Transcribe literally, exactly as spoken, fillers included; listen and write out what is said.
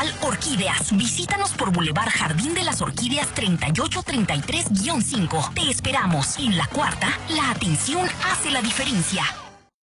Comercial Orquídeas. Visítanos por Boulevard Jardín de las Orquídeas treinta y ocho treinta y tres guión cinco. Te esperamos. En La Cuarta, la atención hace la diferencia.